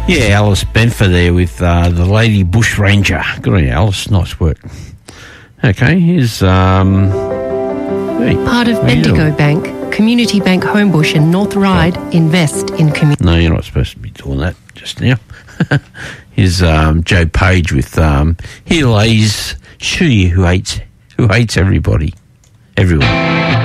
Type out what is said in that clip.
Yeah, Alice Benfer there with the Lady Bush Ranger. Good on you, Alice. Nice work. Okay, here's... Part of Bendigo Bank, Community Bank Homebush and North Ryde invest in community. No, you're not supposed to be doing that just now. Here's Joe Page with Here Lays She Who Hates Everybody. Everyone.